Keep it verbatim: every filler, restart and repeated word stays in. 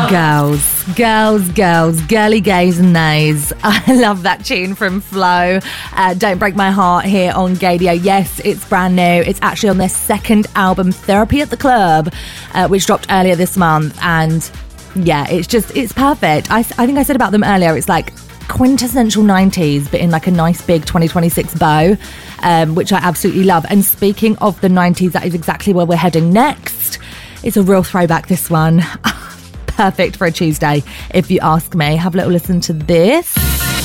Girls, girls, girls, girly gays and nays. I love that tune from Flo. Uh, Don't Break My Heart here on Gaydio. Yes, it's brand new. It's actually on their second album, Therapy at the Club, uh, which dropped earlier this month. And yeah, it's just, it's perfect. I, I think I said about them earlier, it's like quintessential nineties, but in like a nice big twenty twenty-six bow, um, which I absolutely love. And speaking of the nineties, that is exactly where we're heading next. It's a real throwback, this one. Perfect for a Tuesday, if you ask me. Have a little listen to this.